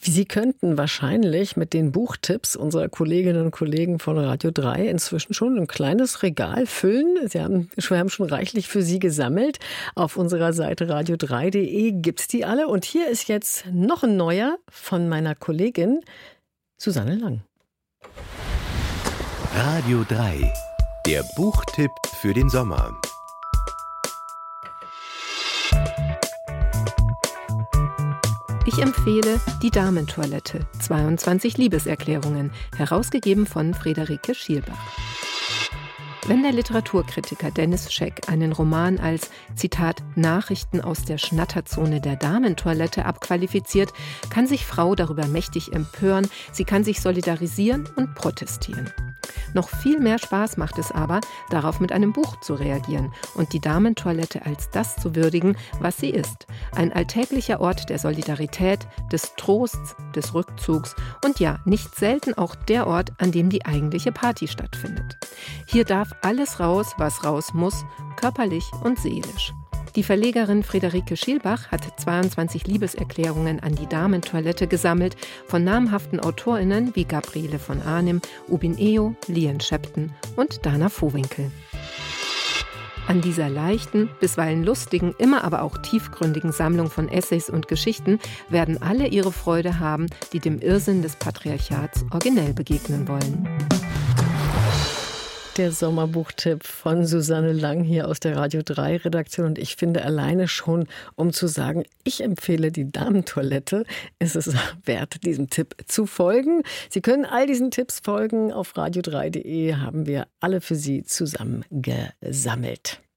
Sie könnten wahrscheinlich mit den Buchtipps unserer Kolleginnen und Kollegen von Radio 3 inzwischen schon ein kleines Regal füllen. Wir haben schon reichlich für Sie gesammelt. Auf unserer Seite radio3.de gibt's die alle. Und hier ist jetzt noch ein neuer von meiner Kollegin Susanne Lang. Radio 3, der Buchtipp für den Sommer. Ich empfehle Die Damentoilette, 22 Liebeserklärungen, herausgegeben von Friederike Schielbach. Wenn der Literaturkritiker Dennis Scheck einen Roman als, Zitat, Nachrichten aus der Schnatterzone der Damentoilette abqualifiziert, kann sich Frau darüber mächtig empören, sie kann sich solidarisieren und protestieren. Noch viel mehr Spaß macht es aber, darauf mit einem Buch zu reagieren und die Damentoilette als das zu würdigen, was sie ist. Ein alltäglicher Ort der Solidarität, des Trosts, des Rückzugs und ja, nicht selten auch der Ort, an dem die eigentliche Party stattfindet. Hier darf alles raus, was raus muss, körperlich und seelisch. Die Verlegerin Friederike Schielbach hat 22 Liebeserklärungen an die Damentoilette gesammelt von namhaften AutorInnen wie Gabriele von Arnim, Ubin Eo, Lien Schepten und Dana Vohwinkel. An dieser leichten, bisweilen lustigen, immer aber auch tiefgründigen Sammlung von Essays und Geschichten werden alle ihre Freude haben, die dem Irrsinn des Patriarchats originell begegnen wollen. Der Sommerbuchtipp von Susanne Lang hier aus der Radio 3 Redaktion. Und ich finde alleine schon, um zu sagen, ich empfehle die Damentoilette, ist es wert, diesem Tipp zu folgen. Sie können all diesen Tipps folgen. Auf radio3.de haben wir alle für Sie zusammengesammelt.